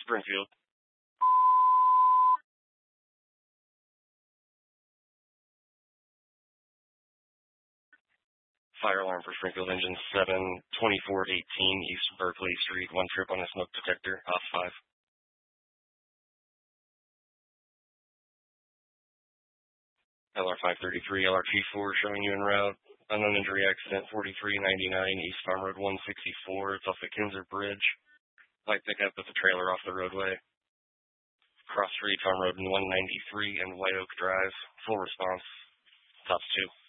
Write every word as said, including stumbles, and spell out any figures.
Springfield. Fire alarm for Springfield engine seven twenty-four eighteen East Berkeley Street. One trip on a smoke detector. Off five. L R five thirty-three, L R T four showing you en route. Unknown injury accident forty-three ninety-nine East Farm Road one sixty-four. It's off the Kinzer Bridge. Light pickup with the trailer off the roadway. Cross Street, Farm Road one ninety-three and White Oak Drive. Full response. Tops two.